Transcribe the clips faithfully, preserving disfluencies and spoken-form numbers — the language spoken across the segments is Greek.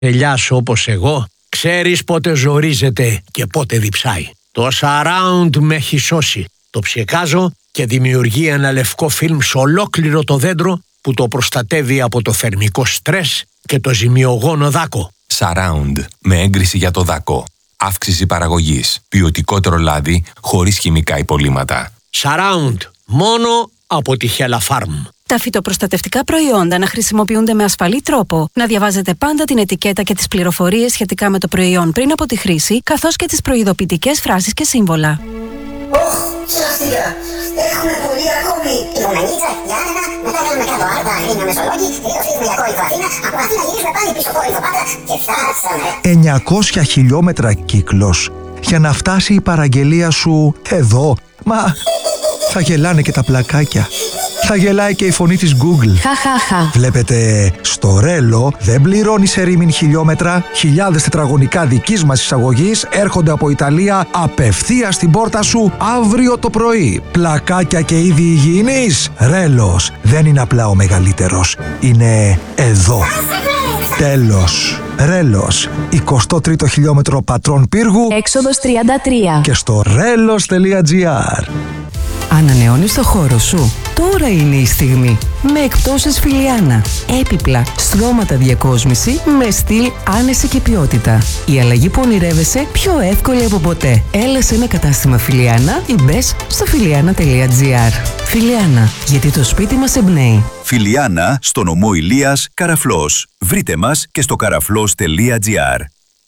Ελιάς όπως εγώ, ξέρεις πότε ζορίζεται και πότε διψάει. Το surround με έχει σώσει. Το ψεκάζω και δημιουργεί ένα λευκό φιλμ σε ολόκληρο το δέντρο που το προστατεύει από το θερμικό στρες και το ζημιογόνο δάκο. Surround με έγκριση για το δάκο. Αύξηση παραγωγής. Ποιοτικότερο λάδι χωρίς χημικά υπολείμματα. Surround. Μόνο από τη Hella Farm. Τα φυτοπροστατευτικά προϊόντα να χρησιμοποιούνται με ασφαλή τρόπο, να διαβάζετε πάντα την ετικέτα και τις πληροφορίες σχετικά με το προϊόν πριν από τη χρήση, καθώς και τις προειδοποιητικές φράσεις και σύμβολα. Ωχ, σωστά. Έχουμε πολύ ακόμη. Η Βομενίτσα, Γιάννενα, μετά κάνουμε κάτω Άρτα, Αγρίνιο Μεσολόγγι, διορθώσουμε για Κόρινθο Αθήνα, από Αθήνα γυρίσουμε πάλι πίσω Κόρινθο Πάτρα και φτάσαμε. εννιακόσια χιλιόμετρα κύκλος για να φτάσει η παραγγελία σου εδώ. Μα θα γελάνε και τα πλακάκια. Θα γελάει και η φωνή της Google. Χαχαχα. Βλέπετε, στο Ρέλο δεν πληρώνει σε ρήμην χιλιόμετρα. Χιλιάδες τετραγωνικά δικής μας εισαγωγής έρχονται από Ιταλία απευθείας στην πόρτα σου αύριο το πρωί. Πλακάκια και είδη υγιεινής. Ρέλος δεν είναι απλά ο μεγαλύτερος. Είναι εδώ. Τέλος. Ρέλος. εικοστό τρίτο χιλιόμετρο Πατρών Πύργου. Έξοδος τριάντα τρία. Και στο ρέλος τελεία τζι άρ. Ανανεώνεις το χώρο σου. Τώρα είναι η στιγμή. Με εκπτώσεις Φιλιάνα. Έπιπλα, στρώματα διακόσμηση με στυλ, άνεση και ποιότητα. Η αλλαγή που ονειρεύεσαι πιο εύκολη από ποτέ. Έλα σε ένα κατάστημα Φιλιάνα ή μπες στο φιλιάνα τελεία τζι άρ. Φιλιάνα, γιατί το σπίτι μας εμπνέει. Φιλιάνα, στο νομό Ηλίας, Καραφλός. Βρείτε μας και στο καραφλός τελεία τζι άρ.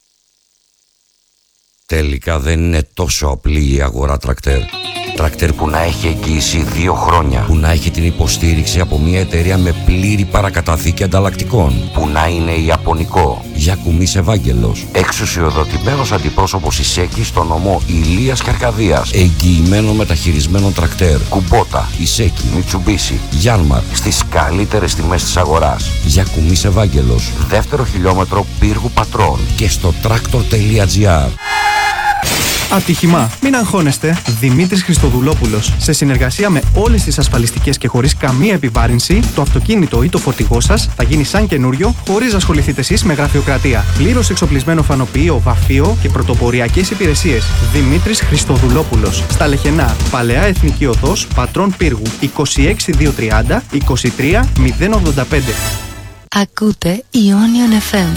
Τελικά δεν είναι τόσο απλή η αγορά τρακτέρ. Τρακτέρ που να έχει εγγύηση δύο χρόνια. Που να έχει την υποστήριξη από μια εταιρεία με πλήρη παρακαταθήκη ανταλλακτικών. Που να είναι ιαπωνικό. Γιακουμής Ευάγγελος. Εξουσιοδοτημένος αντιπρόσωπος Ισέκη στο νομό Ηλίας και Αρκαδίας. Εγγυημένο μεταχειρισμένο τρακτέρ. Κουμπότα, Ισέκη, Μιτσουμπίσι, Γιάνμαρ. Στις καλύτερες τιμές της αγοράς. Γιακουμής Ευάγγελος. Δεύτερο χιλιόμετρο Πύργου Πατρών. Και στο τρακτορ τελεία τζι άρ. Ατύχημα. Μην αγχώνεστε. Δημήτρης Χριστοδουλόπουλος. Σε συνεργασία με όλες τις ασφαλιστικές και χωρίς καμία επιβάρυνση, το αυτοκίνητο ή το φορτηγό σας θα γίνει σαν καινούριο, χωρίς να ασχοληθείτε εσείς με γραφειοκρατία. Πλήρως εξοπλισμένο φανοποιείο, βαφείο και πρωτοποριακές υπηρεσίες. Δημήτρης Χριστοδουλόπουλος. Στα Λεχενά. Παλαιά Εθνική Οδός, Πατρών Πύργου. είκοσι έξι χιλιάδες διακόσια τριάντα είκοσι τρία μηδέν ογδόντα πέντε. Ακούτε Ionion εφ εμ.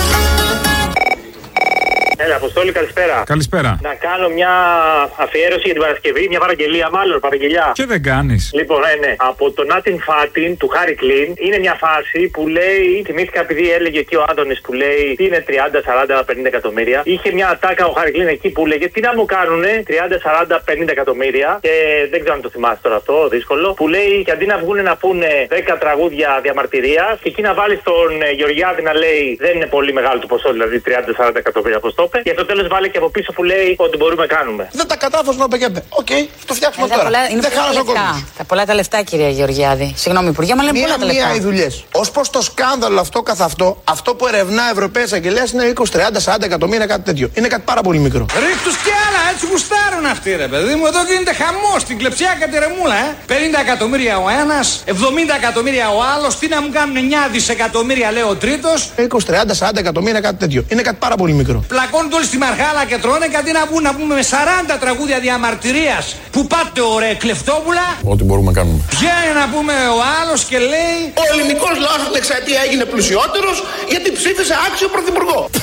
Έλα, Αποστόλη, καλησπέρα. Καλησπέρα. Να κάνω μια αφιέρωση για την Παρασκευή, μια παραγγελία, μάλλον παραγγελιά. Και δεν κάνεις. Λοιπόν, ναι, ναι. Από το Nothing Fatin του Χάρι Κλίν είναι μια φάση που λέει, θυμήθηκα επειδή έλεγε εκεί ο Άντωνης που λέει τι είναι τριάντα, σαράντα, πενήντα εκατομμύρια. Είχε μια ατάκα ο Χάρι Κλίν εκεί που λέγε τι να μου κάνουνε τριάντα, σαράντα, πενήντα εκατομμύρια. Και δεν ξέρω αν το θυμάσαι τώρα αυτό, δύσκολο. Που λέει και αντί να βγουν να πούνε δέκα τραγούδια διαμαρτυρίας και εκεί να βάλει τον Γεωργιάδη να λέει δεν είναι πολύ μεγάλο το ποσό, δηλαδή τριάντα, σαράντα εκατομμύρια πώ το είπε. Και στο τέλος βάλε και από πίσω που λέει ότι μπορούμε να κάνουμε. Δεν τα κατάφερε να πηγαίνετε. Οκ, okay, το φτιάξουμε τώρα. Πολλά, είναι δεν χάλασε ο κόσμος. Τα πολλά τα λεφτά, κυρία Γεωργιάδη. Συγγνώμη, Υπουργέ, μα λέμε πολλά τα λεφτά. Μία οι δουλειές. Ως προς το σκάνδαλο αυτό καθ' αυτό, αυτό που ερευνά Ευρωπαίος Αγγελέας είναι είκοσι, τριάντα, σαράντα εκατομμύρια, κάτι τέτοιο. Είναι κάτι πάρα πολύ μικρό. Ρίχτους και άλλα, έτσι γουστάρουν αυτοί, ρε παιδί μου. Εδώ γίνεται χαμός στην κλεψιά κατερεμούλα, ε. πενήντα εκατομμύρια ο ένας, εβδομήντα εκατομμύρια ο άλλος. Τι να μου κάνουν εννιά δισεκατομμύρια, λέει ο τρίτος. είκοσι, τριάντα, σαράντα εκατομμύρια, κάτι τέτοιο. Είναι κάτι πάρα πολύ μικρό. Πλακώνουν όλοι στη μαρχάλα και τρώνε και αντί να βγουν να πούμε με σαράντα τραγούδια διαμαρτυρίας που πάτε ωραία κλεφτόπουλα. Ό,τι μπορούμε να κάνουμε. Βγαίνει να πούμε ο άλλος και λέει ο ελληνικός λαός στην εξαετία έγινε πλουσιότερος γιατί ψήφισε άξιο πρωθυπουργό.